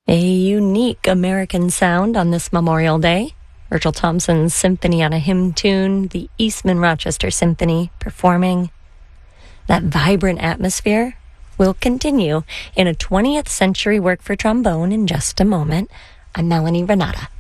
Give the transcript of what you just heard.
A unique American sound on this Memorial Day. Virgil Thompson's Symphony on a Hymn Tune, the Eastman Rochester Symphony performing. That vibrant atmosphere will continue in a 20th century work for trombone in just a moment. I'm Melanie Renata.